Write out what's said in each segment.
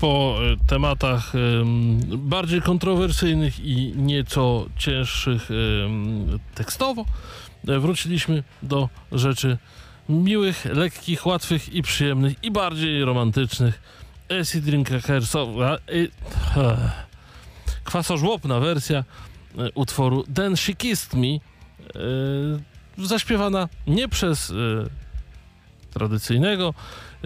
po tematach bardziej kontrowersyjnych i nieco cięższych tekstowo, wróciliśmy do rzeczy miłych, lekkich, łatwych i przyjemnych i bardziej romantycznych. Acid Drink kwasożłobna wersja utworu Then She Kissed Me, zaśpiewana nie przez tradycyjnego,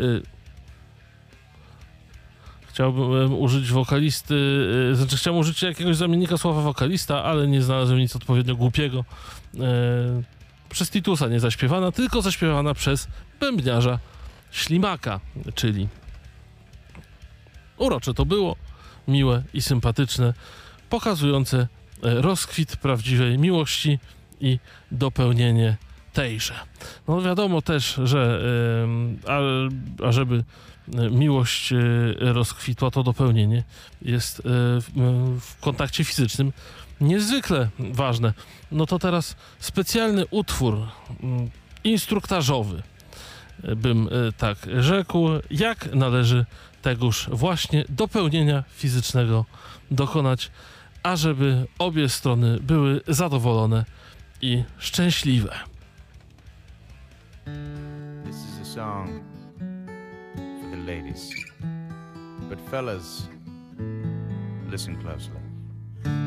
chciałbym użyć wokalisty, chciałem użyć jakiegoś zamiennika słowa wokalista, ale nie znalazłem nic odpowiednio głupiego. Przez Titusa nie zaśpiewana, tylko zaśpiewana przez bębniarza Ślimaka, czyli urocze to było, miłe i sympatyczne, pokazujące rozkwit prawdziwej miłości i dopełnienie tejże. No wiadomo też, że ażeby miłość rozkwitła, to dopełnienie jest w kontakcie fizycznym niezwykle ważne. No to teraz specjalny utwór instruktażowy, bym tak rzekł, jak należy tegoż właśnie dopełnienia fizycznego dokonać, ażeby obie strony były zadowolone i szczęśliwe. This is a song for the ladies. But fellas, listen closely.